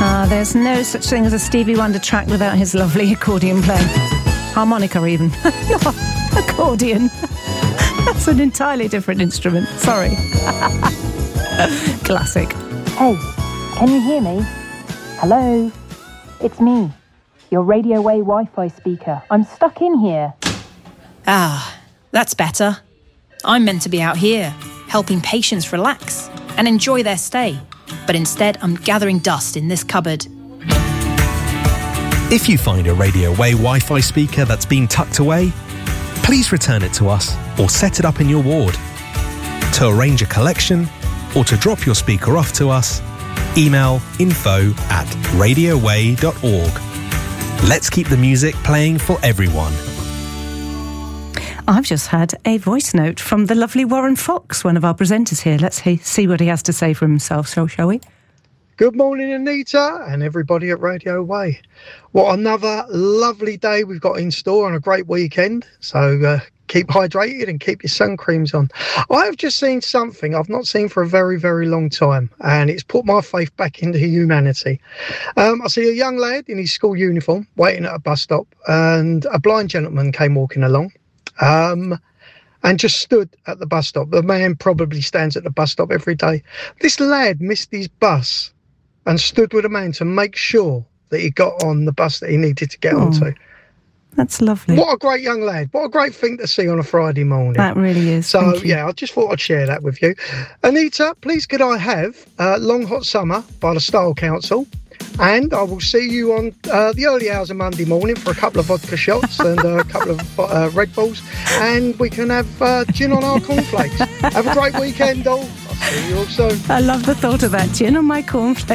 There's no such thing as a Stevie Wonder track without his lovely accordion playing. Harmonica even. Not accordion. That's an entirely different instrument. Sorry. Classic. Hey, can you hear me? Hello? It's me, your Radio Way Wi-Fi speaker. I'm stuck in here. Ah, that's better. I'm meant to be out here, helping patients relax and enjoy their stay. But instead, I'm gathering dust in this cupboard. If you find a Radio Way Wi-Fi speaker that's been tucked away, please return it to us or set it up in your ward. To arrange a collection or to drop your speaker off to us, email info@radioway.org. Let's keep the music playing for everyone. I've just had a voice note from the lovely Warren Fox, one of our presenters here. Let's see what he has to say for himself, shall we? Good morning, Anita, and everybody at Radio Way. What another lovely day we've got in store and a great weekend. So keep hydrated and keep your sun creams on. I've just seen something I've not seen for a very, very long time, and it's put my faith back into humanity. I see a young lad in his school uniform waiting at a bus stop, and a blind gentleman came walking along. And just stood at the bus stop. The man probably stands at the bus stop every day. This lad missed his bus and stood with a man to make sure that he got on the bus that he needed to get onto. That's lovely. What a great young lad. What a great thing to see on a Friday morning. That really is. So, yeah, I just thought I'd share that with you. Anita, please could I have Long Hot Summer by the Style Council? And I will see you on the early hours of Monday morning for a couple of vodka shots and a couple of Red Bulls. And we can have gin on our cornflakes. Have a great weekend, all. I'll see you all soon. I love the thought of that. Gin on my cornflakes.